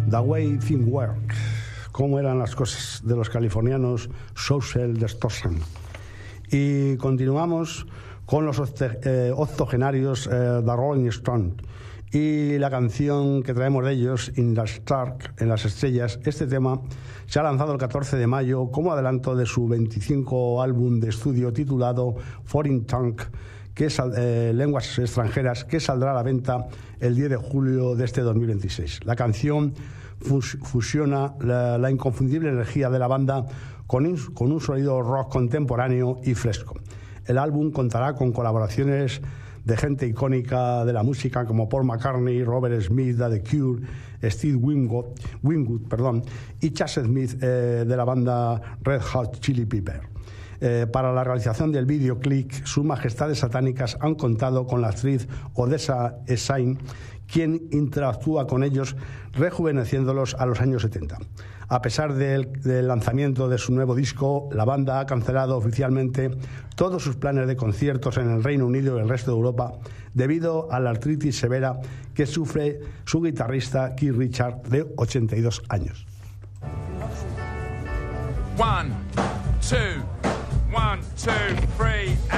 The Way Things Work, cómo eran las cosas, de los californianos Social Distortion. Y continuamos con los octogenarios The Rolling Stones y la canción que traemos de ellos, In the Stark, en las estrellas. Este tema se ha lanzado el 14 de mayo como adelanto de su 25 álbum de estudio titulado Foreign Tongue, que es lenguas extranjeras, que saldrá a la venta el 10 de julio de este 2026. La canción fusiona la inconfundible energía de la banda con un sonido rock contemporáneo y fresco. El álbum contará con colaboraciones de gente icónica de la música como Paul McCartney, Robert Smith de The Cure, Steve Winwood, y Chas Smith de la banda Red Hot Chili Pepper. Para la realización del videoclip, sus majestades satánicas han contado con la actriz Odessa Esain, quien interactúa con ellos rejuveneciéndolos a los años 70. A pesar del lanzamiento de su nuevo disco, la banda ha cancelado oficialmente todos sus planes de conciertos en el Reino Unido y el resto de Europa debido a la artritis severa que sufre su guitarrista Keith Richards, de 82 años. 1, 2, 1, 2, 3